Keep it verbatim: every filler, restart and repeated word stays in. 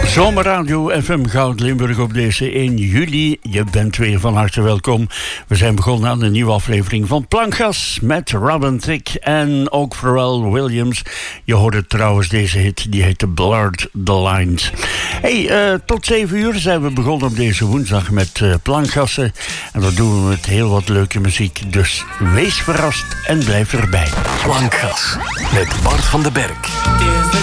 Zomerradio F M Goud Limburg op deze één juli. Je bent weer van harte welkom. We zijn begonnen aan een nieuwe aflevering van Plankgas met Robin Thicke en ook Pharrell Williams. Je hoorde trouwens deze hit, die heette Blurred the Lines. Hey, uh, tot zeven uur zijn we begonnen op deze woensdag met uh, Plankgassen. En dat doen we met heel wat leuke muziek. Dus wees verrast en blijf erbij. Plankgas met Bart van den Berg.